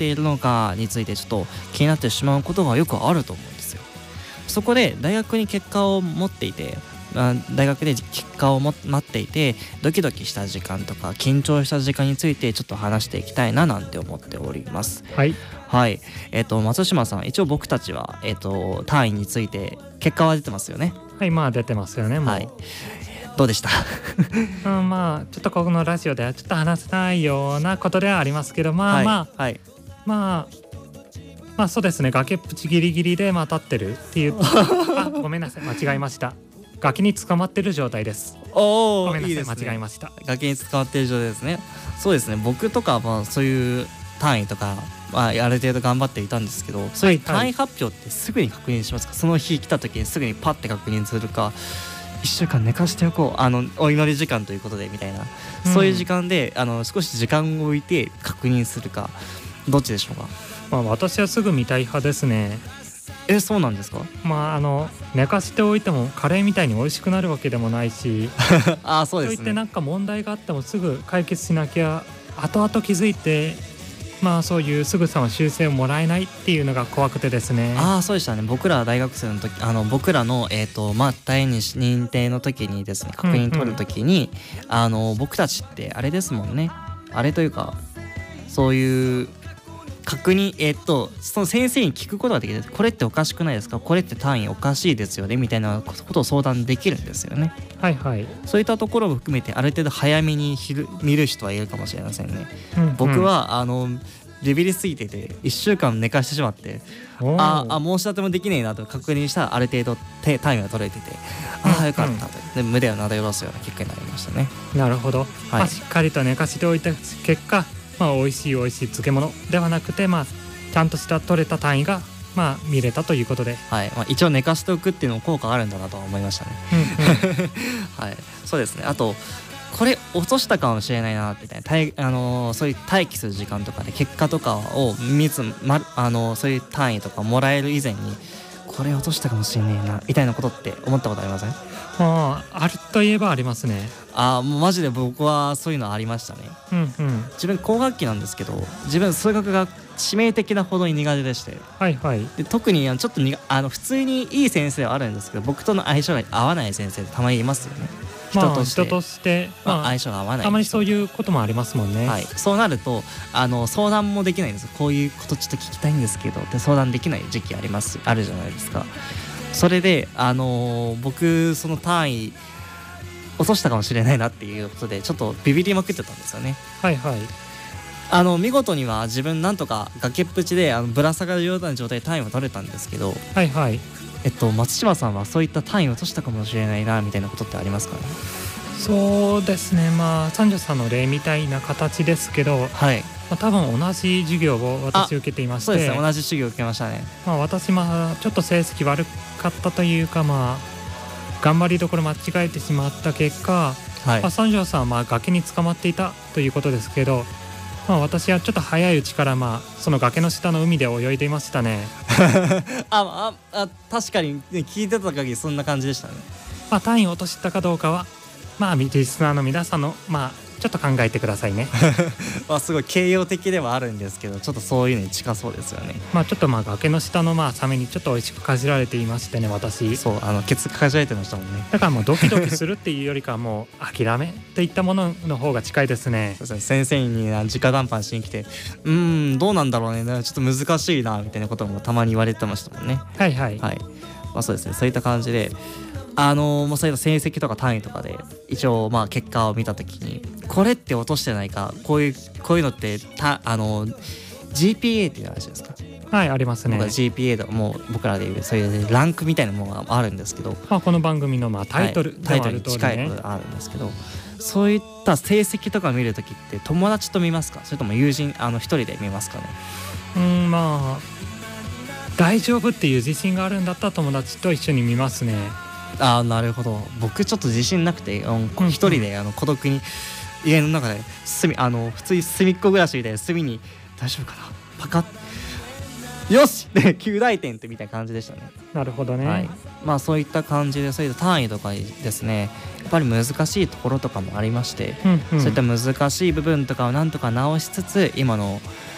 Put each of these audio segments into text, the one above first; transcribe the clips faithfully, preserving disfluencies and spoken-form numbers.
っているのかについてちょっと気になってしまうことがよくあると思うんですよ。そこで大学に結果を持っていて、まあ、大学で結果をも待っていてドキドキした時間とか緊張した時間についてちょっと話していきたいななんて思っております。 はいはい。えっと松島さん、一応僕たちはえっと単位について結果は出てますよね。 はい、まあ出てますよねもう、 はい、どうでした？ うん、まあちょっとこのラジオではちょっと話せないようなことではありますけど、まあ、 はい、 まあ、 はい、 まあまあそうですね、崖っぷちギリギリでまあ立ってるっていうあ、ごめんなさい、間違えました。崖に捕まってる状態です。 おお、 ごめんなさい、 いいですね。 間違えました。 崖に捕まってる状態ですね。そうですね、僕とかはまあそういう単位とか、まあ、ある程度頑張っていたんですけど、そういう単位発表ってすぐに確認しますか？その日来た時にすぐにパッて確認するか、いっしゅうかん寝かしておこう、あのお祈り時間ということでみたいな、うん、そういう時間であの少し時間を置いて確認するか、どっちでしょうか？ まあ、私はすぐ見たい派ですね。 え、そうなんですか？ まああの寝かしておいてもカレーみたいに美味しくなるわけでもないしあ、そうですね。 といってなんか問題があってもすぐ解決しなきゃ後々気づいて、まあそういうすぐさま修正をもらえないっていうのが怖くてですね。 ああ、そうでしたね。僕ら大学生の時、あの僕らのえっ、ー、とまあ第二認定の時にですね、確認取る時に、うんうん、あの僕たちってあれですもんね。あれというかそういう確認、えっとその先生に聞くことができる。これっておかしくないですか？これって単位おかしいですよねみたいなことを相談できるんですよね。 はいはい。 そういったところを含めてある程度早めに見る人はいるかもしれませんね。 うんうん、 僕はあのビビりすぎてていっしゅうかん寝かしてしまって、ああ申し立てもできねえなと確認したらある程度単位が取れてて、ああよかったと、うん、で胸をなで下ろすような結果になりましたね。 なるほど、はい。まあ、しっかりと寝かしておいた結果、まあ、美味しい美味しい漬物ではなくて、まあ、ちゃんとした取れた単位が、まあ、見れたということで、 はい、まあ、一応寝かしておくっていうのも効果があるんだなとは思いましたね。うんうんはい、そうですね。あとこれ落としたかもしれないなみたいな、あのー、そういう待機する時間とかで結果とかを見ず、ま、あのー、そういう単位とかもらえる以前にこれ落としたかもしれないなみたいなことって思ったことありません？ ああ、あるといえばありますね。 ああ、もうマジで僕はそういうのありましたね。 うんうん、 自分高学期なんですけど、自分数学が致命的なほどに苦手でして、 はいはい、 で特にちょっとにあの普通にいい先生はあるんですけど、僕との相性が合わない先生ってたまにいますよね。 人として、まあ、人として、まあ、 相性が合わない。 たまにそういうこともありますもんね。 はい、そうなるとあの相談もできないんです。こういうことちょっと聞きたいんですけどって相談できない時期ありますあるじゃないですか。それであのー、僕その単位落としたかもしれないなっていうことでちょっとビビりまくってたんですよね。 はいはい。 あの見事には自分なんとか崖っぷちであのぶら下がるような状態で単位を取れたんですけど、 はいはい。 えっと松島さんはそういった単位を落としたかもしれないなみたいなことってありますかね？ そうですね、まあ三条さんの例みたいな形ですけど、 はい、 まあ、多分同じ授業を私受けていまして、 そうですね、同じ授業を受けましたね。 まあ、私まあちょっと成績悪かったというか、まあ頑張りどころ間違えてしまった結果、はい、まあ、三条さんはまあ崖に捕まっていたということですけど、まあ、私はちょっと早いうちからまあその崖の下の海で泳いでいましたね。 あああ確かに、ね、聞いてた限りそんな感じでしたね。 まあ、単位を落としたかどうかはまあリスナーの皆さんのまあちょっと考えてくださいね。 まあすごい形容的ではあるんですけど、ちょっとそういうのに近そうですよね。 まあちょっとまあ崖の下のまあサメにちょっと美味しくかじられていましてね、私。 そう、あのケツかじられてましたもんね。 だからもうドキドキするっていうよりかはもう諦めといったものの方が近いですね。 そうですね、先生に直談判しに来て、うーんどうなんだろうね、ちょっと難しいなみたいなこともたまに言われてましたもんね。 はいはい、はい、 まあそうですね、そういった感じで。あのー、もうそういった成績とか単位とかで一応まあ結果を見たときにこれって落としてないか、こういうこういうのってたあのー、ジーピーエー っていう話ですか？ はい、ありますね。 僕は ジーピーエー でもう僕らでいうそういうランクみたいなものがあるんですけど、 まあ、この番組のまあタイトル、 はい、タイトルに近いことがあるんですけど、そういった成績とか見るときって友達と見ますか？それとも友人あの一人で見ますかね？ うん、まあ大丈夫っていう自信があるんだったら友達と一緒に見ますね。 ああ、なるほど。僕ちょっと自信なくて、うん、一人であの孤独に家の中で隅あの普通に隅っこ暮らしみたいな隅に大丈夫かな、パカッよしできゅう大点ってみたいな感じでしたね。 なるほどね、 はい、まあそういった感じでそういった単位とかですね、やっぱり難しいところとかもありまして、うんうん、そういった難しい部分とかをなんとか直しつつ今の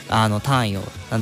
あの単位を